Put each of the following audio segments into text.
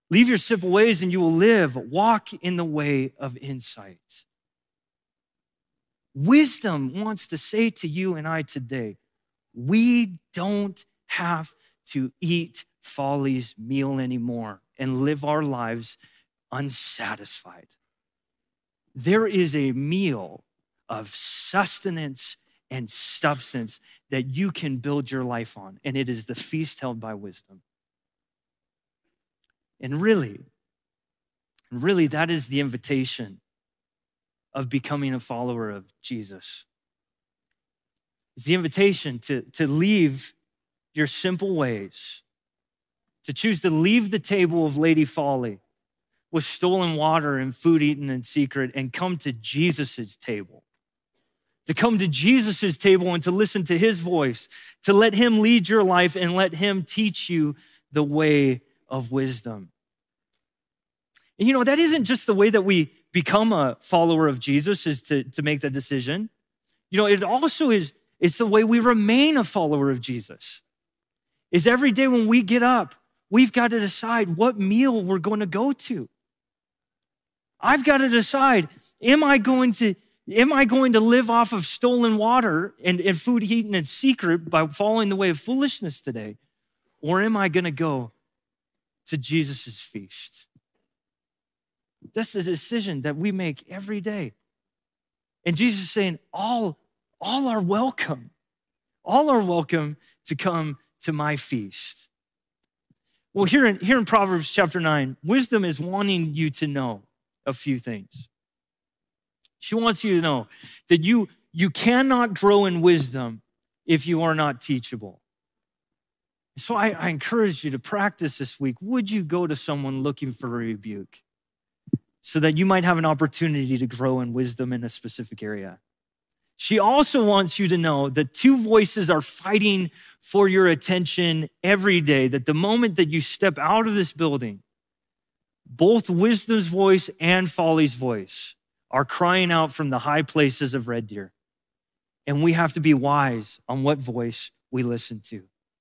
Leave your simple ways and you will live. Walk in the way of insight. Wisdom wants to say to you and I today, we don't have to eat folly's meal anymore and live our lives unsatisfied. There is a meal of sustenance and substance that you can build your life on, and it is the feast held by wisdom. And really, that is the invitation of becoming a follower of Jesus. It's the invitation to leave your simple ways, to choose to leave the table of Lady Folly with stolen water and food eaten in secret and come to Jesus's table. To come to Jesus's table and to listen to his voice, to let him lead your life and let him teach you the way of wisdom. And that isn't just the way that we become a follower of Jesus, is to make that decision. It also is, it's the way we remain a follower of Jesus. Is every day when we get up, we've got to decide what meal we're going to go to. I've got to decide, am I going to live off of stolen water and food eaten in secret by following the way of foolishness today? Or am I going to go to Jesus' feast? That's a decision that we make every day. And Jesus is saying, all are welcome. All are welcome to come to my feast. Well, here in Proverbs chapter 9, wisdom is wanting you to know a few things. She wants you to know that you cannot grow in wisdom if you are not teachable. So I encourage you to practice this week. Would you go to someone looking for a rebuke so that you might have an opportunity to grow in wisdom in a specific area? She also wants you to know that two voices are fighting for your attention every day, that the moment that you step out of this building, both wisdom's voice and folly's voice are crying out from the high places of Red Deer. And we have to be wise on what voice we listen to.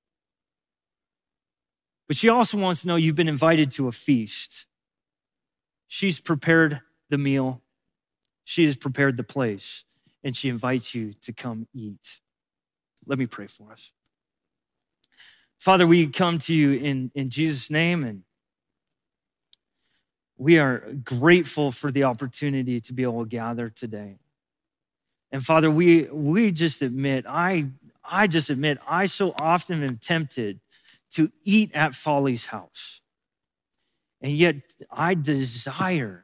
But she also wants to know you've been invited to a feast. She's prepared the meal. She has prepared the place. And she invites you to come eat. Let me pray for us. Father, we come to you in Jesus' name, and we are grateful for the opportunity to be able to gather today. And Father, we just admit, I just admit, I so often am tempted to eat at Folly's house. And yet I desire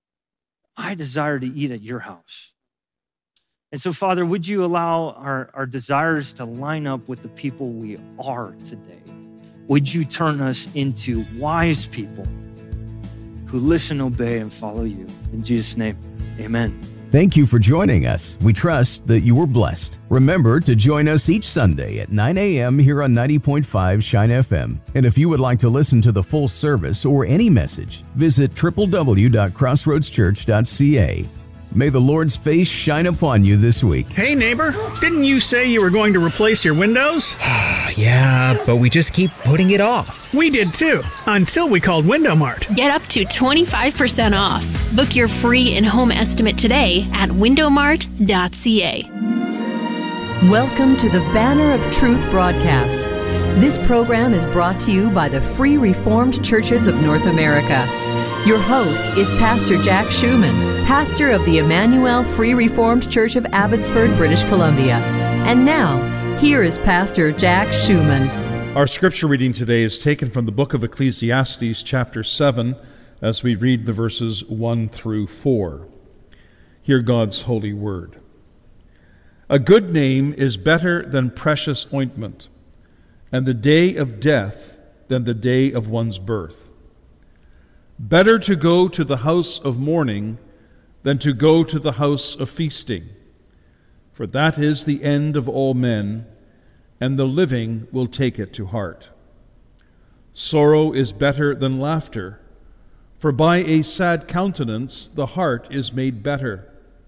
to eat at your house. And so, Father, would you allow our desires to line up with the people we are today? Would you turn us into wise people who listen, obey, and follow you? In Jesus' name, amen. Thank you for joining us. We trust that you were blessed. Remember to join us each Sunday at 9 a.m. here on 90.5 Shine FM. And if you would like to listen to the full service or any message, visit www.crossroadschurch.ca. May the Lord's face shine upon you this week. Hey neighbor, didn't you say you were going to replace your windows? Yeah, but we just keep putting it off. We did too, until we called Window Mart. Get up to 25% off. Book your free in-home estimate today at windowmart.ca. Welcome to the Banner of Truth broadcast. This program is brought to you by the Free Reformed Churches of North America. Your host is Pastor Jack Schumann, pastor of the Emmanuel Free Reformed Church of Abbotsford, British Columbia. And now, here is Pastor Jack Schumann. Our scripture reading today is taken from the book of Ecclesiastes, chapter 7, as we read the verses 1 through 4. Hear God's holy word. A good name is better than precious ointment, and the day of death than the day of one's birth. Better to go to the house of mourning than to go to the house of feasting, for that is the end of all men, and the living will take it to heart. Sorrow is better than laughter, for by a sad countenance the heart is made better.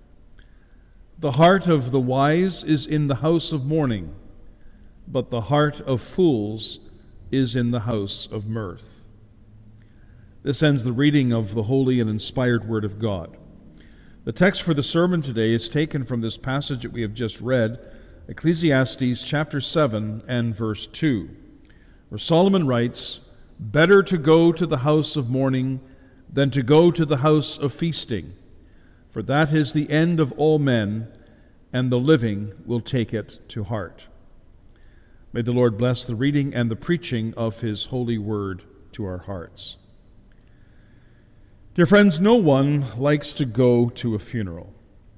The heart of the wise is in the house of mourning, but the heart of fools is in the house of mirth. This ends the reading of the holy and inspired Word of God. The text for the sermon today is taken from this passage that we have just read, Ecclesiastes chapter 7 and verse 2, where Solomon writes, "Better to go to the house of mourning than to go to the house of feasting, for that is the end of all men, and the living will take it to heart." May the Lord bless the reading and the preaching of His holy word to our hearts. Dear friends, no one likes to go to a funeral.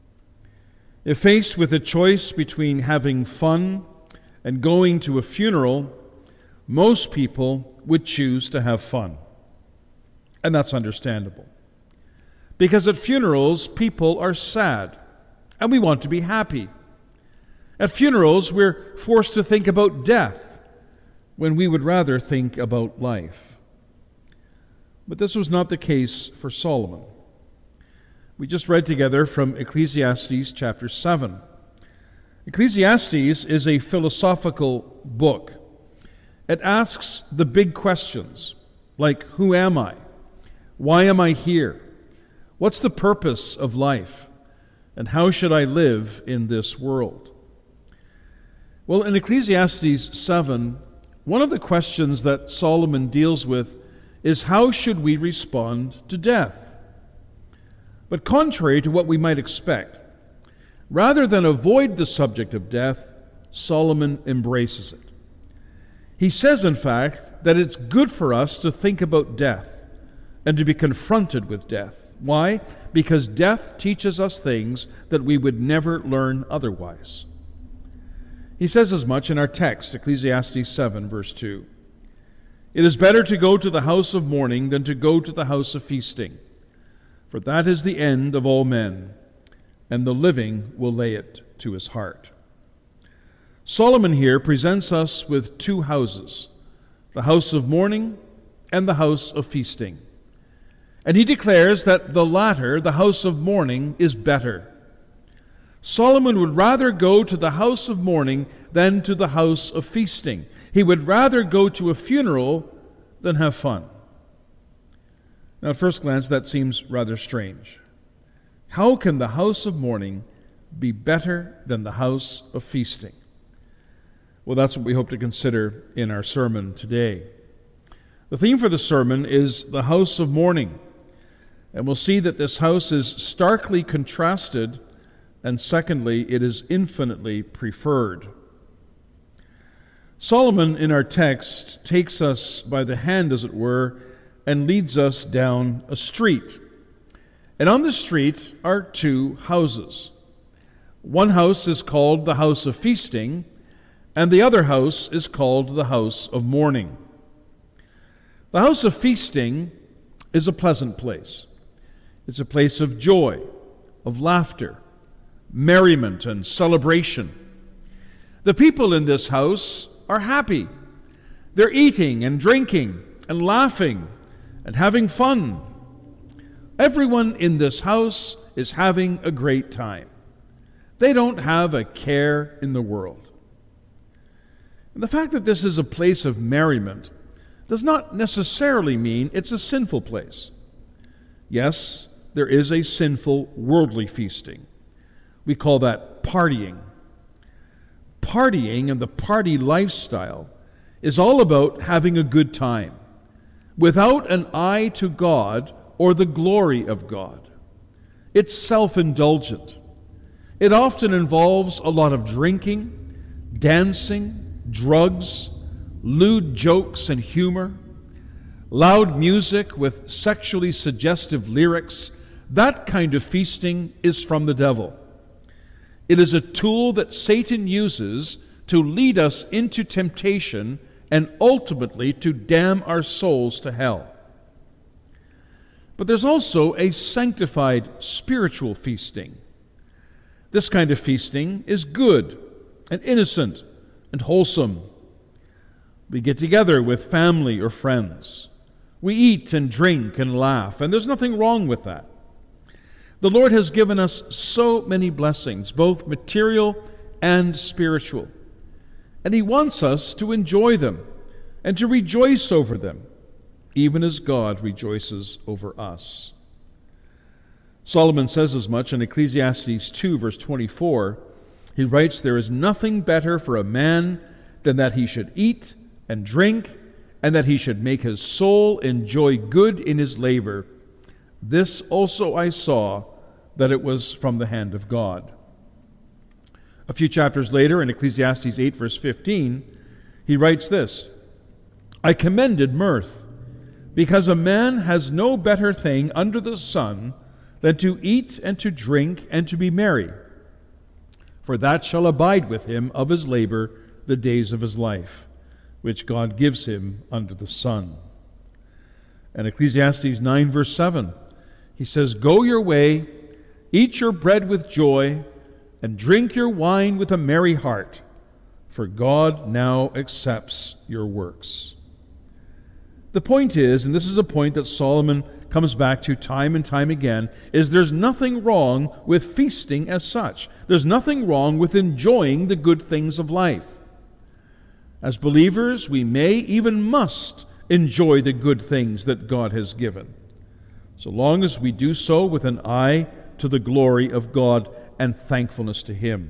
If faced with a choice between having fun and going to a funeral, most people would choose to have fun. And that's understandable. Because at funerals, people are sad, and we want to be happy. At funerals, we're forced to think about death when we would rather think about life. But this was not the case for Solomon. We just read together from Ecclesiastes chapter 7. Ecclesiastes is a philosophical book. It asks the big questions, like, who am I? Why am I here? What's the purpose of life? And how should I live in this world? Well, in Ecclesiastes 7, one of the questions that Solomon deals with is how should we respond to death? But contrary to what we might expect, rather than avoid the subject of death, Solomon embraces it. He says, in fact, that it's good for us to think about death and to be confronted with death. Why? Because death teaches us things that we would never learn otherwise. He says as much in our text, Ecclesiastes 7, verse 2. "It is better to go to the house of mourning than to go to the house of feasting, for that is the end of all men, and the living will lay it to his heart." Solomon here presents us with two houses, the house of mourning and the house of feasting. And he declares that the latter, the house of mourning, is better. Solomon would rather go to the house of mourning than to the house of feasting. He would rather go to a funeral than have fun. Now, at first glance, that seems rather strange. How can the house of mourning be better than the house of feasting? Well, that's what we hope to consider in our sermon today. The theme for the sermon is the house of mourning. And we'll see that this house is starkly contrasted, and secondly, it is infinitely preferred. Solomon, in our text, takes us by the hand, as it were, and leads us down a street. And on the street are two houses. One house is called the house of feasting, and the other house is called the house of mourning. The house of feasting is a pleasant place. It's a place of joy, of laughter, merriment, and celebration. The people in this house are happy. They're eating and drinking and laughing and having fun. Everyone in this house is having a great time. They don't have a care in the world. And the fact that this is a place of merriment does not necessarily mean it's a sinful place. Yes, there is a sinful worldly feasting. We call that partying. Partying and the party lifestyle is all about having a good time, without an eye to God or the glory of God. It's self-indulgent. It often involves a lot of drinking, dancing, drugs, lewd jokes and humor, loud music with sexually suggestive lyrics. That kind of feasting is from the devil. It is a tool that Satan uses to lead us into temptation and ultimately to damn our souls to hell. But there's also a sanctified spiritual feasting. This kind of feasting is good and innocent and wholesome. We get together with family or friends. We eat and drink and laugh, and there's nothing wrong with that. The Lord has given us so many blessings, both material and spiritual. And He wants us to enjoy them and to rejoice over them. even as God rejoices over us. Solomon says as much in Ecclesiastes 2, verse 24. He writes, "There is nothing better for a man than that he should eat and drink, and that he should make his soul enjoy good in his labor. This also I saw, that it was from the hand of God." A few chapters later, in Ecclesiastes 8, verse 15, he writes this, "I commended mirth, because a man has no better thing under the sun than to eat and to drink and to be merry. For that shall abide with him of his labor the days of his life, which God gives him under the sun." And Ecclesiastes 9, verse 7, he says, "Go your way, eat your bread with joy, and drink your wine with a merry heart, for God now accepts your works." The point is, and this is a point that Solomon comes back to time and time again, is there's nothing wrong with feasting as such. There's nothing wrong with enjoying the good things of life. As believers, we may, even must, enjoy the good things that God has given, so long as we do so with an eye to the glory of God and thankfulness to Him.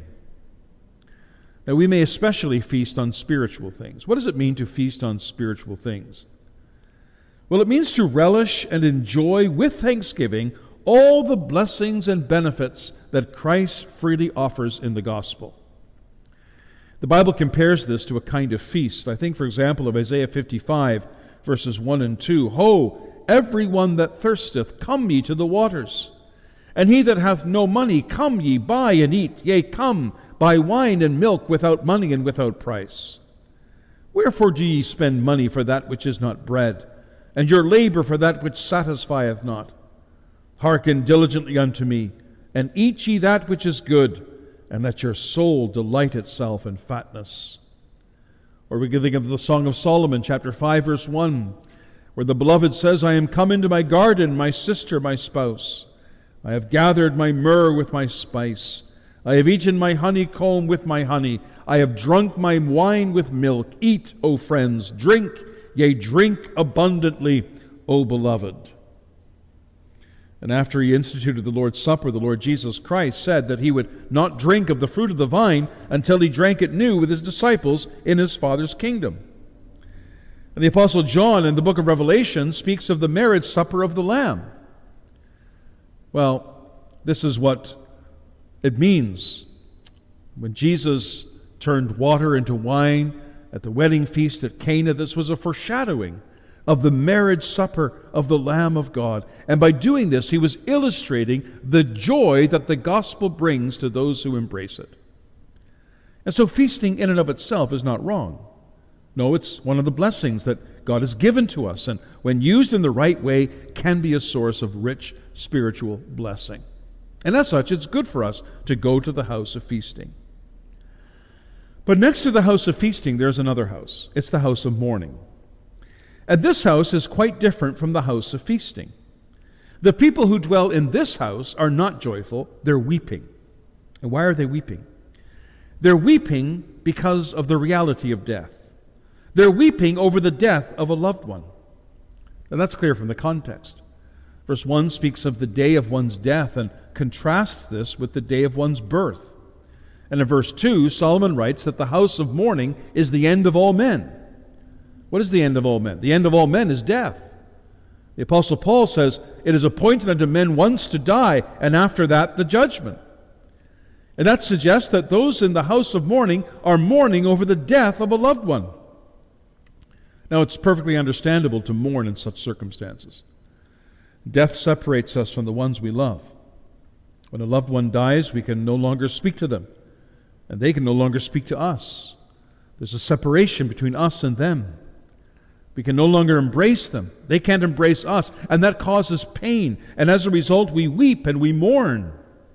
Now, we may especially feast on spiritual things. What does it mean to feast on spiritual things? Well, it means to relish and enjoy with thanksgiving all the blessings and benefits that Christ freely offers in the gospel. The Bible compares this to a kind of feast. I think, for example, of Isaiah 55, verses 1 and 2. "Ho, every one that thirsteth, come ye to the waters. And he that hath no money, come ye, buy and eat. Yea, come, buy wine and milk without money and without price. Wherefore do ye spend money for that which is not bread, and your labor for that which satisfieth not? Hearken diligently unto me, and eat ye that which is good, and let your soul delight itself in fatness." Or we can think of the Song of Solomon, chapter 5, verse 1, where the beloved says, "I am come into my garden, my sister, my spouse. I have gathered my myrrh with my spice. I have eaten my honeycomb with my honey. I have drunk my wine with milk. Eat, O friends, drink, yea, drink abundantly, O beloved." And after he instituted the Lord's Supper, the Lord Jesus Christ said that he would not drink of the fruit of the vine until he drank it new with his disciples in his Father's kingdom. And the Apostle John in the book of Revelation speaks of the marriage supper of the Lamb. Well, this is what it means. When Jesus turned water into wine at the wedding feast at Cana, this was a foreshadowing of the marriage supper of the Lamb of God. And by doing this, he was illustrating the joy that the gospel brings to those who embrace it. And so feasting in and of itself is not wrong. No, it's one of the blessings that God has given to us, and when used in the right way, can be a source of rich spiritual blessing. And as such, it's good for us to go to the house of feasting. But next to the house of feasting, there's another house. It's the house of mourning. And this house is quite different from the house of feasting. The people who dwell in this house are not joyful, they're weeping. And why are they weeping? They're weeping because of the reality of death. They're weeping over the death of a loved one. And that's clear from the context. Verse 1 speaks of the day of one's death and contrasts this with the day of one's birth. And in verse 2, Solomon writes that the house of mourning is the end of all men. What is the end of all men? The end of all men is death. The Apostle Paul says, "It is appointed unto men once to die, and after that the judgment." And that suggests that those in the house of mourning are mourning over the death of a loved one. Now, it's perfectly understandable to mourn in such circumstances. Death separates us from the ones we love. When a loved one dies, we can no longer speak to them, and they can no longer speak to us. There's a separation between us and them. We can no longer embrace them. They can't embrace us, and that causes pain. And as a result, we weep and we mourn.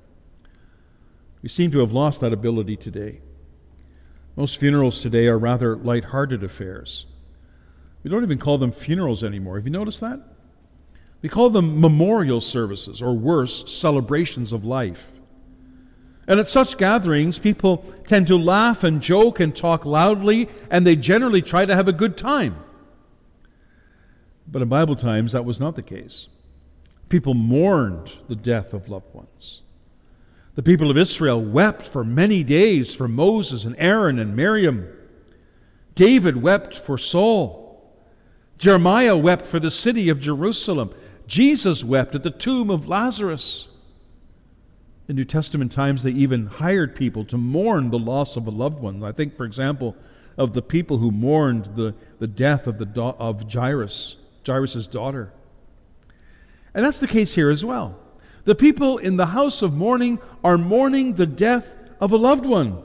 We seem to have lost that ability today. Most funerals today are rather light-hearted affairs. We don't even call them funerals anymore. Have you noticed that? We call them memorial services, or worse, celebrations of life. And at such gatherings, people tend to laugh and joke and talk loudly, and they generally try to have a good time. But in Bible times, that was not the case. People mourned the death of loved ones. The people of Israel wept for many days for Moses and Aaron and Miriam. David wept for Saul. Jeremiah wept for the city of Jerusalem. Jesus wept at the tomb of Lazarus. In New Testament times, they even hired people to mourn the loss of a loved one. I think, for example, of the people who mourned the death of Jairus' daughter. And that's the case here as well. The people in the house of mourning are mourning the death of a loved one.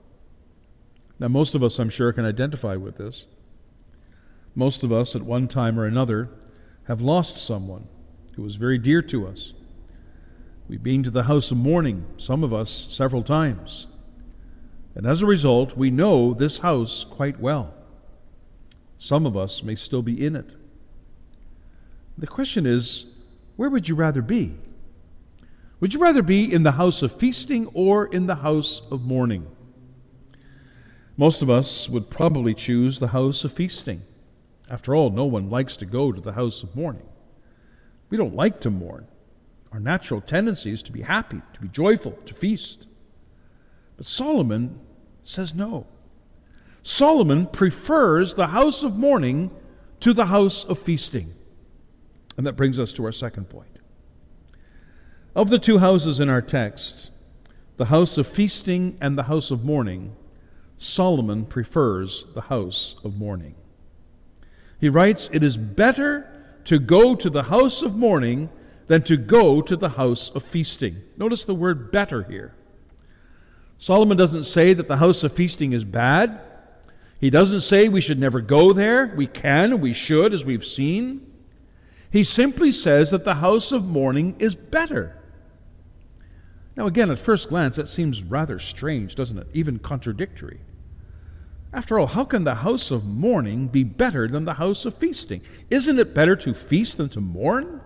Now, most of us, I'm sure, can identify with this. Most of us, at one time or another, have lost someone who was very dear to us. We've been to the house of mourning, some of us several times. And as a result, we know this house quite well. Some of us may still be in it. The question is, where would you rather be? Would you rather be in the house of feasting or in the house of mourning? Most of us would probably choose the house of feasting. After all, no one likes to go to the house of mourning. We don't like to mourn. Our natural tendency is to be happy, to be joyful, to feast. But Solomon says no. Solomon prefers the house of mourning to the house of feasting. And that brings us to our second point. Of the two houses in our text, the house of feasting and the house of mourning, Solomon prefers the house of mourning. He writes, "It is better to go to the house of mourning than to go to the house of feasting." Notice the word better here. Solomon doesn't say that the house of feasting is bad. He doesn't say we should never go there. We can, we should, as we've seen. He simply says that the house of mourning is better. Now again, at first glance, that seems rather strange, doesn't it? Even contradictory. After all, how can the house of mourning be better than the house of feasting? Isn't it better to feast than to mourn?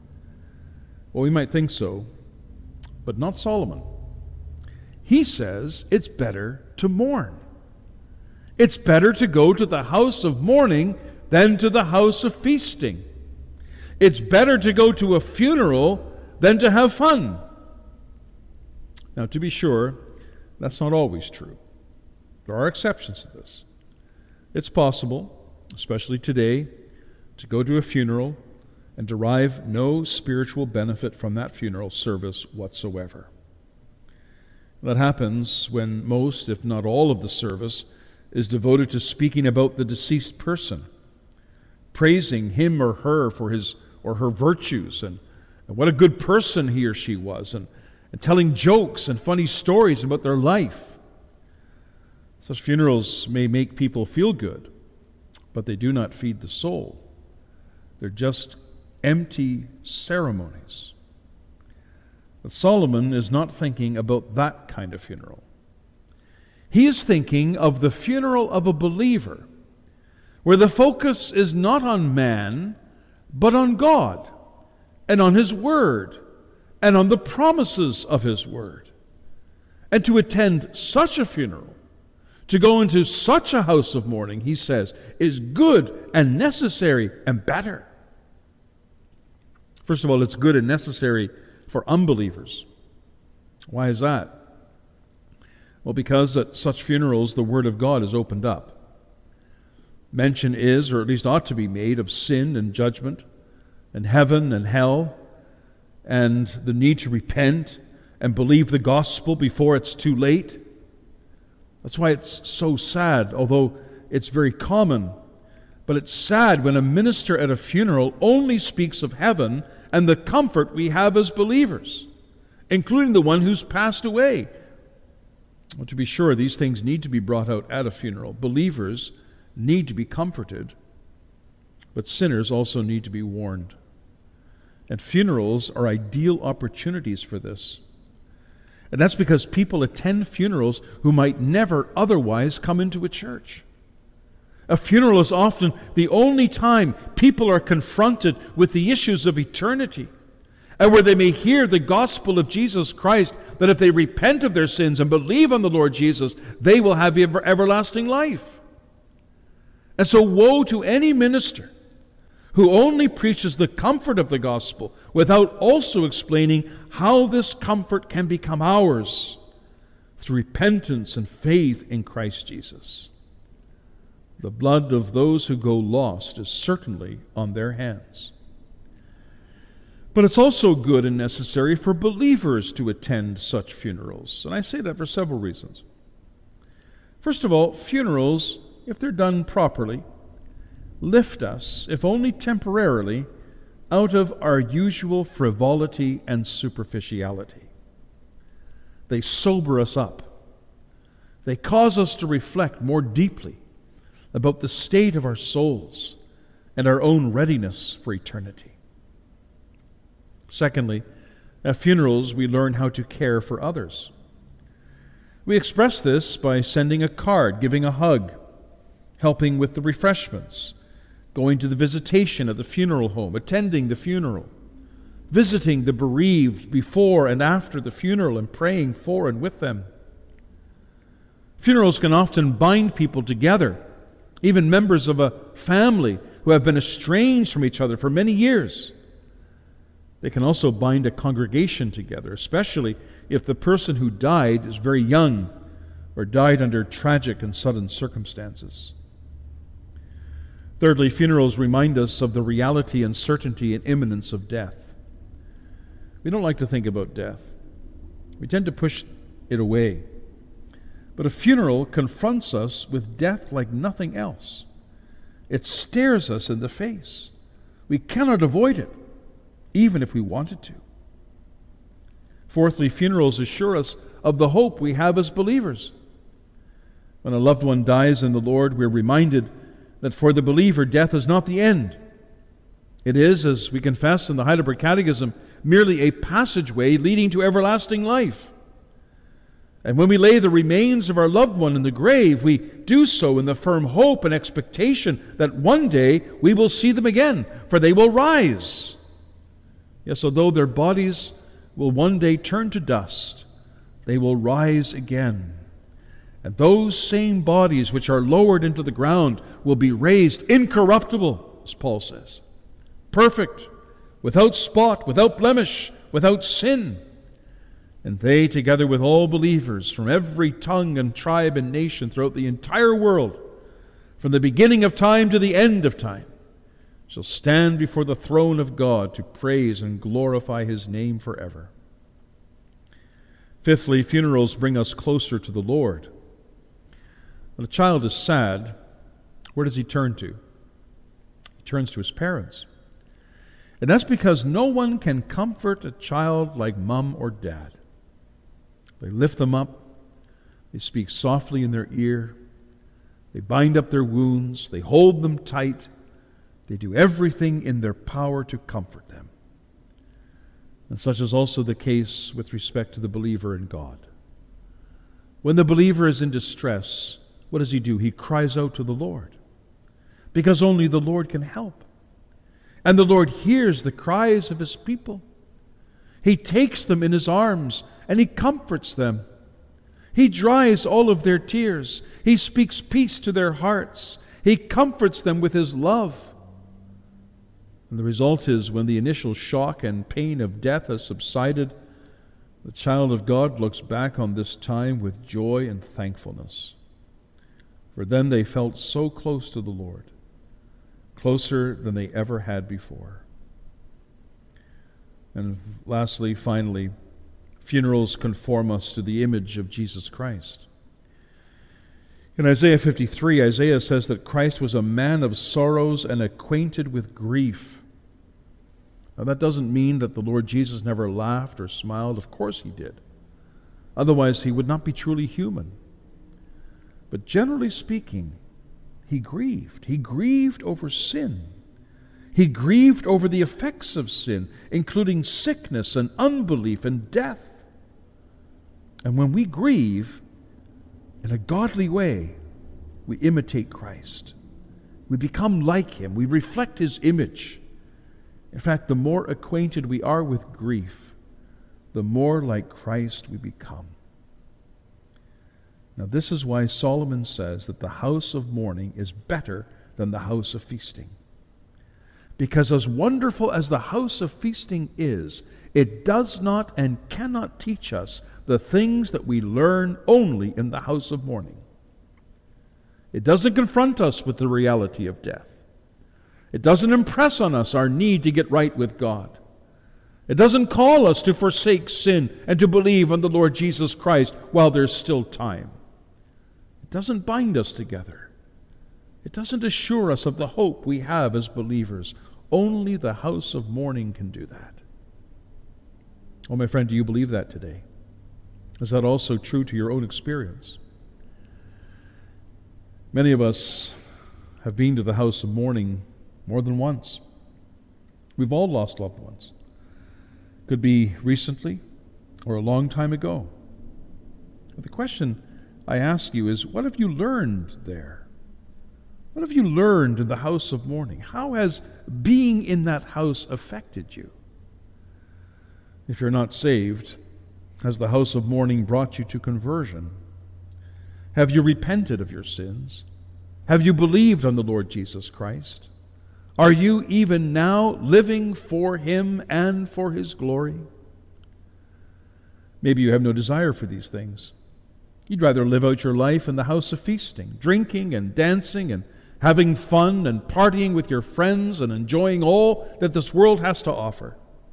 Well, we might think so, but not Solomon. He says it's better to mourn. It's better to go to the house of mourning than to the house of feasting. It's better to go to a funeral than to have fun. Now, to be sure, that's not always true. There are exceptions to this. It's possible, especially today, to go to a funeral and derive no spiritual benefit from that funeral service whatsoever. That happens when most, if not all, of the service is devoted to speaking about the deceased person, praising him or her for his or her virtues and what a good person he or she was, and telling jokes and funny stories about their life. Such funerals may make people feel good, but they do not feed the soul. They're just empty ceremonies. But Solomon is not thinking about that kind of funeral. He is thinking of the funeral of a believer, where the focus is not on man, but on God, and on His Word, and on the promises of His Word. And to attend such a funeral, to go into such a house of mourning, he says, is good and necessary and better. First of all, it's good and necessary for unbelievers. Why is that? Well, because at such funerals, the Word of God is opened up. Mention is, or at least ought to be made, of sin and judgment, and heaven and hell, and the need to repent and believe the gospel before it's too late. That's why it's so sad, although it's very common. But it's sad when a minister at a funeral only speaks of heaven and the comfort we have as believers, including the one who's passed away. Well, to be sure, these things need to be brought out at a funeral. Believers need to be comforted, but sinners also need to be warned. And funerals are ideal opportunities for this. And that's because people attend funerals who might never otherwise come into a church. A funeral is often the only time people are confronted with the issues of eternity, and where they may hear the gospel of Jesus Christ, that if they repent of their sins and believe on the Lord Jesus, they will have everlasting life. And so woe to any minister who only preaches the comfort of the gospel without also explaining how this comfort can become ours through repentance and faith in Christ Jesus. The blood of those who go lost is certainly on their hands. But it's also good and necessary for believers to attend such funerals, and I say that for several reasons. First of all, funerals, if they're done properly, lift us, if only temporarily, out of our usual frivolity and superficiality. They sober us up. They cause us to reflect more deeply about the state of our souls and our own readiness for eternity. Secondly, at funerals we learn how to care for others. We express this by sending a card, giving a hug, helping with the refreshments, going to the visitation at the funeral home, attending the funeral, visiting the bereaved before and after the funeral and praying for and with them. Funerals can often bind people together, even members of a family who have been estranged from each other for many years. They can also bind a congregation together, especially if the person who died is very young or died under tragic and sudden circumstances. Thirdly, funerals remind us of the reality and certainty and imminence of death. We don't like to think about death. We tend to push it away. But a funeral confronts us with death like nothing else. It stares us in the face. We cannot avoid it, even if we wanted to. Fourthly, funerals assure us of the hope we have as believers. When a loved one dies in the Lord, we're reminded that for the believer, death is not the end. It is, as we confess in the Heidelberg Catechism, merely a passageway leading to everlasting life. And when we lay the remains of our loved one in the grave, we do so in the firm hope and expectation that one day we will see them again, for they will rise. Yes, although their bodies will one day turn to dust, they will rise again. And those same bodies which are lowered into the ground will be raised incorruptible, as Paul says, perfect, without spot, without blemish, without sin. And they, together with all believers from every tongue and tribe and nation throughout the entire world, from the beginning of time to the end of time, shall stand before the throne of God to praise and glorify His name forever. Fifthly, funerals bring us closer to the Lord. When a child is sad, where does he turn to? He turns to his parents. And that's because no one can comfort a child like mom or dad. They lift them up, they speak softly in their ear, they bind up their wounds, they hold them tight, they do everything in their power to comfort them. And such is also the case with respect to the believer in God. When the believer is in distress, what does he do? He cries out to the Lord, because only the Lord can help. And the Lord hears the cries of His people. He takes them in His arms and He comforts them. He dries all of their tears. He speaks peace to their hearts. He comforts them with His love. And the result is, when the initial shock and pain of death has subsided, the child of God looks back on this time with joy and thankfulness. For then they felt so close to the Lord, closer than they ever had before. And lastly, finally, funerals conform us to the image of Jesus Christ. In Isaiah 53, Isaiah says that Christ was a man of sorrows and acquainted with grief. Now, that doesn't mean that the Lord Jesus never laughed or smiled. Of course He did. Otherwise, He would not be truly human. But generally speaking, He grieved. He grieved over sin. He grieved over the effects of sin, including sickness and unbelief and death. And when we grieve in a godly way, we imitate Christ. We become like Him. We reflect His image. In fact, the more acquainted we are with grief, the more like Christ we become. Now, this is why Solomon says that the house of mourning is better than the house of feasting. Because as wonderful as the house of feasting is, it does not and cannot teach us the things that we learn only in the house of mourning. It doesn't confront us with the reality of death. It doesn't impress on us our need to get right with God. It doesn't call us to forsake sin and to believe on the Lord Jesus Christ while there's still time. It doesn't bind us together. It doesn't assure us of the hope we have as believers. Only the house of mourning can do that. Oh, my friend, do you believe that today? Is that also true to your own experience? Many of us have been to the house of mourning more than once. We've all lost loved ones. Could be recently or a long time ago. But the question I ask you is, what have you learned there? What have you learned in the house of mourning? How has being in that house affected you? If you're not saved, has the house of mourning brought you to conversion? Have you repented of your sins? Have you believed on the Lord Jesus Christ? Are you even now living for Him and for His glory? Maybe you have no desire for these things. You'd rather live out your life in the house of feasting, drinking and dancing and having fun and partying with your friends and enjoying all that this world has to offer.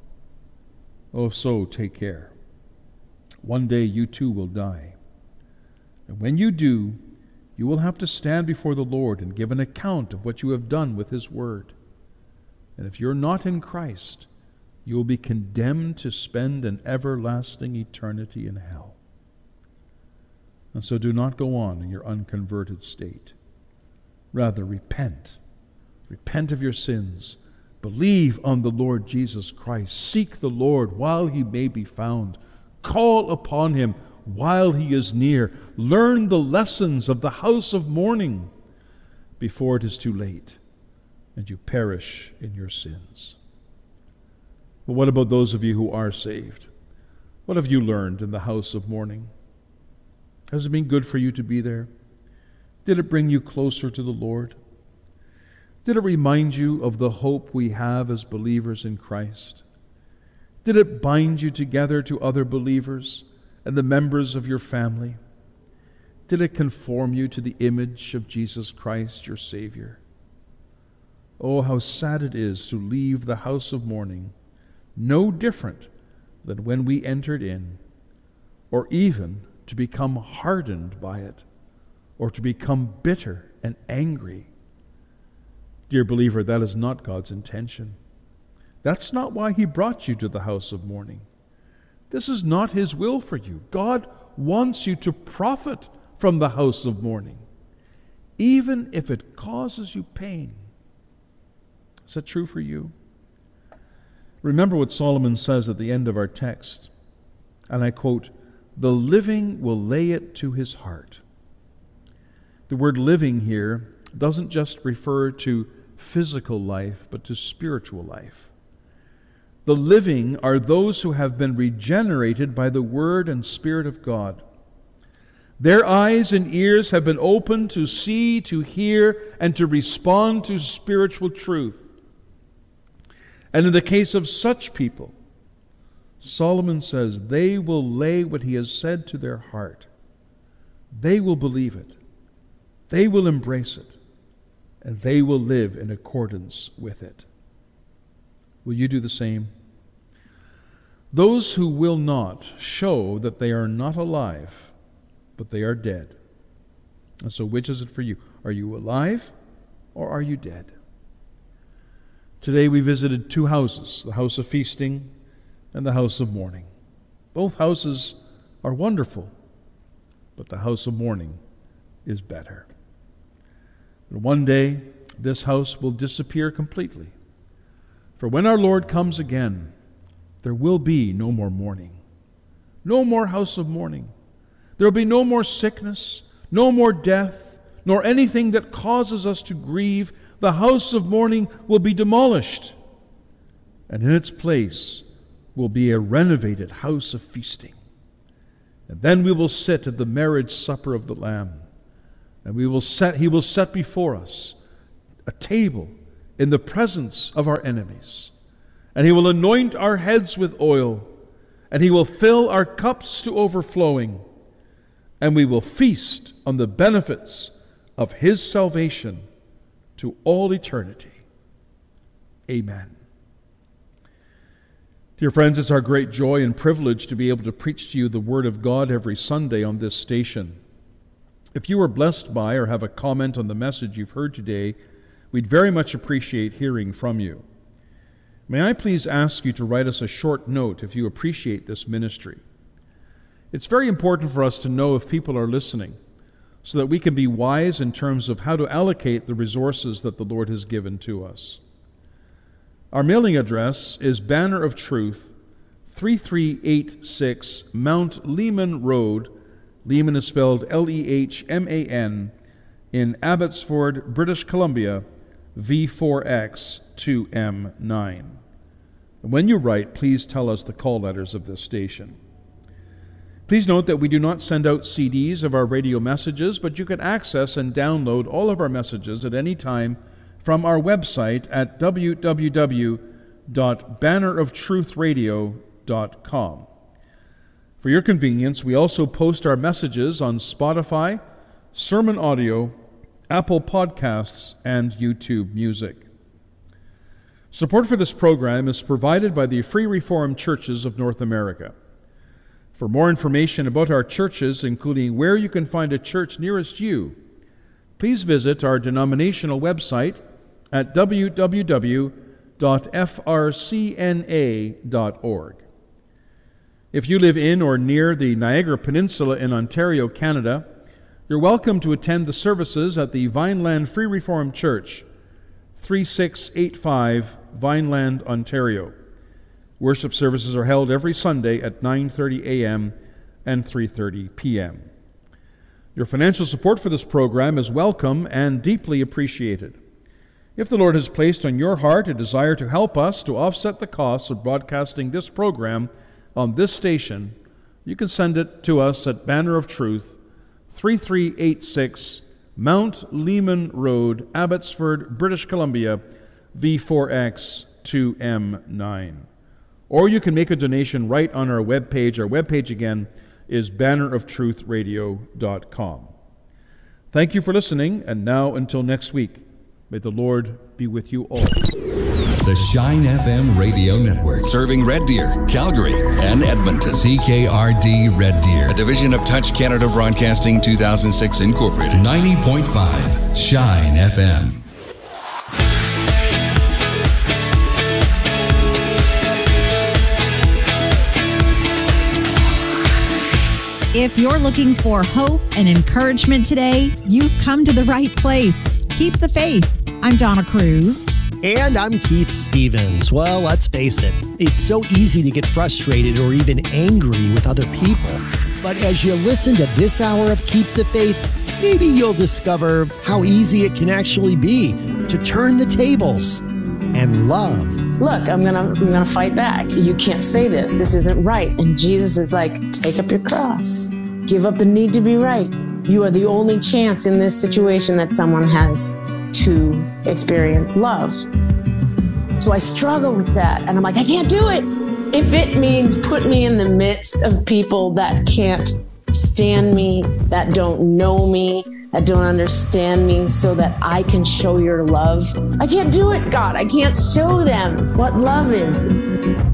Oh, so take care. One day you too will die. And when you do, you will have to stand before the Lord and give an account of what you have done with His Word. And if you're not in Christ, you will be condemned to spend an everlasting eternity in hell. And so do not go on in your unconverted state. Rather, repent. Repent of your sins. Believe on the Lord Jesus Christ. Seek the Lord while He may be found. Call upon Him while He is near. Learn the lessons of the house of mourning before it is too late and you perish in your sins. But what about those of you who are saved? What have you learned in the house of mourning? Has it been good for you to be there? Did it bring you closer to the Lord? Did it remind you of the hope we have as believers in Christ? Did it bind you together to other believers and the members of your family? Did it conform you to the image of Jesus Christ, your Savior? Oh, how sad it is to leave the house of mourning no different than when we entered in, or even to become hardened by it, or to become bitter and angry. Dear believer, that is not God's intention. That's not why He brought you to the house of mourning. This is not His will for you. God wants you to profit from the house of mourning, even if it causes you pain. Is that true for you? Remember what Solomon says at the end of our text, and I quote, "The living will lay it to his heart." The word living here doesn't just refer to physical life, but to spiritual life. The living are those who have been regenerated by the Word and Spirit of God. Their eyes and ears have been opened to see, to hear, and to respond to spiritual truth. And in the case of such people, Solomon says they will lay what he has said to their heart. They will believe it. They will embrace it. And they will live in accordance with it. Will you do the same? Those who will not show that they are not alive, but they are dead. And so which is it for you? Are you alive or are you dead? Today we visited two houses, the house of feasting and the house of mourning. Both houses are wonderful, but the house of mourning is better. But one day, this house will disappear completely. For when our Lord comes again, there will be no more mourning, no more house of mourning. There will be no more sickness, no more death, nor anything that causes us to grieve. The house of mourning will be demolished, and in its place will be a renovated house of feasting. And then we will sit at the marriage supper of the Lamb, and He will set before us a table in the presence of our enemies. And he will anoint our heads with oil, and he will fill our cups to overflowing, and we will feast on the benefits of his salvation to all eternity. Amen. Dear friends, it's our great joy and privilege to be able to preach to you the Word of God every Sunday on this station. If you were blessed by or have a comment on the message you've heard today, we'd very much appreciate hearing from you. May I please ask you to write us a short note if you appreciate this ministry. It's very important for us to know if people are listening, so that we can be wise in terms of how to allocate the resources that the Lord has given to us. Our mailing address is Banner of Truth, 3386 Mount Lehman Road. Lehman is spelled Lehman, in Abbotsford, British Columbia, V4X 2M9. And when you write, please tell us the call letters of this station. Please note that we do not send out CDs of our radio messages, but you can access and download all of our messages at any time from our website at www.banneroftruthradio.com. For your convenience, we also post our messages on Spotify, Sermon Audio, Apple Podcasts, and YouTube Music. Support for this program is provided by the Free Reformed Churches of North America. For more information about our churches, including where you can find a church nearest you, please visit our denominational website at www.frcna.org. If you live in or near the Niagara Peninsula in Ontario, Canada, you're welcome to attend the services at the Vineland Free Reformed Church, 3685 Vineland, Ontario. Worship services are held every Sunday at 9:30 a.m. and 3:30 p.m. Your financial support for this program is welcome and deeply appreciated. If the Lord has placed on your heart a desire to help us to offset the costs of broadcasting this program on this station, you can send it to us at Banner of Truth, 3386 Mount Lehman Road, Abbotsford, British Columbia, V4X 2M9. Or you can make a donation right on our webpage. Our webpage again is banneroftruthradio.com. Thank you for listening, and now until next week, may the Lord be with you all. The Shine FM Radio Network, serving Red Deer, Calgary, and Edmonton. CKRD Red Deer, a division of Touch Canada Broadcasting 2006 Incorporated. 90.5 Shine FM. If you're looking for hope and encouragement today, you've come to the right place. Keep the faith. I'm Donna Cruz. And I'm Keith Stevens. Well, let's face it, it's so easy to get frustrated or even angry with other people. But as you listen to this hour of Keep the Faith, maybe you'll discover how easy it can actually be to turn the tables and love. Look, I'm gonna fight back. You can't say this. This isn't right. And Jesus is like, take up your cross. Give up the need to be right. You are the only chance in this situation that someone has to experience love. So I struggle with that. And I'm like, I can't do it. If it means put me in the midst of people that can't stand me, that don't know me, that don't understand me, so that I can show your love. I can't do it, God. I can't show them what love is.